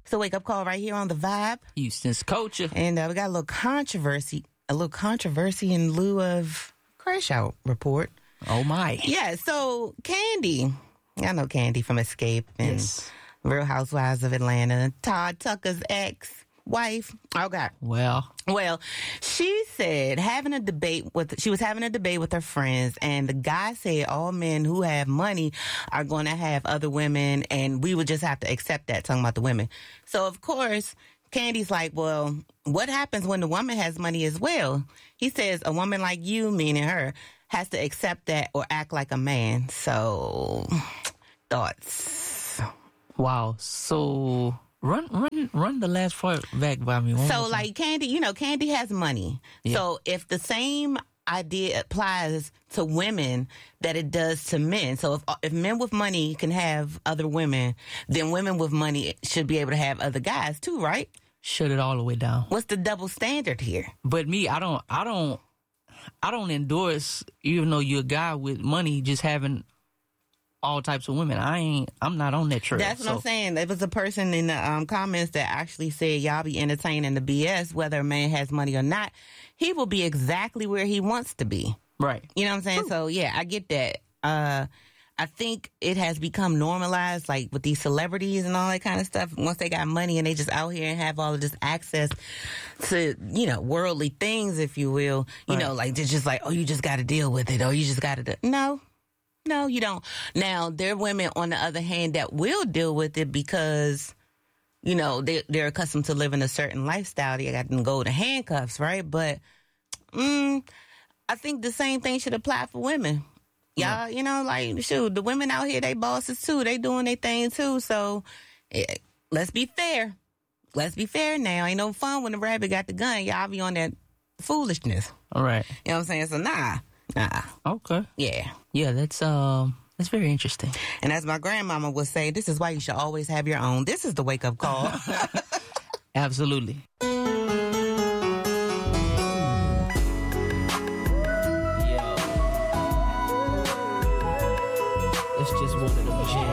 It's a wake-up call right here on The Vibe. Houston's culture. And we got a little controversy in lieu of Crash Out report. Oh, my. Yeah, so Candy, I know Candy from Escape and Real Housewives of Atlanta, Todd Tucker's ex-wife. Okay. Well, she said she was having a debate with her friends, and the guy said all men who have money are going to have other women, and we would just have to accept that, talking about the women. So, of course, Candy's like, well, what happens when the woman has money as well? He says a woman like you, meaning her, has to accept that or act like a man. So, thoughts? wow. So... Run the last part back by me. So, like, Candy, Candy has money. Yeah. So, if the same idea applies to women that it does to men. So, if men with money can have other women, then women with money should be able to have other guys too, right? Shut it all the way down. What's the double standard here? But me, I don't endorse, even though you're a guy with money, just having all types of women. I'm not on that trail. That's what I'm saying. There was a person in the comments that actually said, y'all be entertaining the BS, whether a man has money or not. He will be exactly where he wants to be. Right. You know what I'm saying? True. So, yeah, I get that. I think it has become normalized, like with these celebrities and all that kind of stuff. Once they got money and they just out here and have all of this access to, worldly things, if you will, like they're just like, oh, you just got to deal with it. Or you just got to No, you don't. Now, there are women, on the other hand, that will deal with it because, they're accustomed to living a certain lifestyle. They got them golden handcuffs, right? But I think the same thing should apply for women. Y'all, shoot, the women out here, they bosses too. They doing their thing too. So let's be fair. Let's be fair now. Ain't no fun when the rabbit got the gun. Y'all be on that foolishness. All right. You know what I'm saying? So nah. Okay. Yeah. Yeah, that's very interesting. And as my grandmama would say, this is why you should always have your own. This is the wake-up call. Absolutely.